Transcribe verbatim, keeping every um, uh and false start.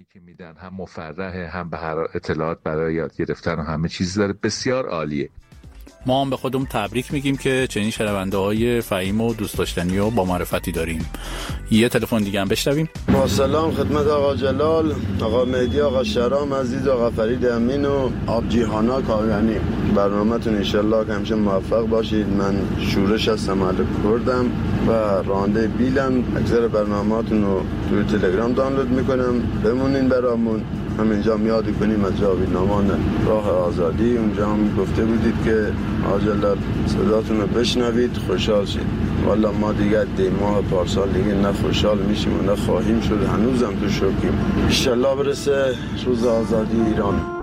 که میدن هم مفرحه، هم به هر اطلاعات برای یاد گرفتن و همه چیز داره. بسیار عالیه. ما هم به خودمون تبریک میگیم که چنین شنونده های فهیم و دوست داشتنی و با معرفتی داریم. یه تلفن دیگه هم بشنویم. با سلام خدمت آقا جلال، آقا مهدی، آقا شرام عزیز، آقا فرید امین و آبجیهانا کاویانی. برنامه‌تون انشالله که همیشه موفق باشید. من شورش هستم، اهل کردم و راننده بیلم. اکثر برنامه‌هاتون رو توی تلگرام دانلود میکنم، بمونین برامون. همینجا میاد کنیم از جاویدنامان راه آزادی، اونجا هم گفته بودید که آجلال صداتون رو بشنوید خوشحال شید. والا ما دیگه دی ماه پارسال دیگه نه خوشحال میشیم و نه خواهیم شد، هنوزم تو شوکیم. انشالله برسه روز آزادی ایران.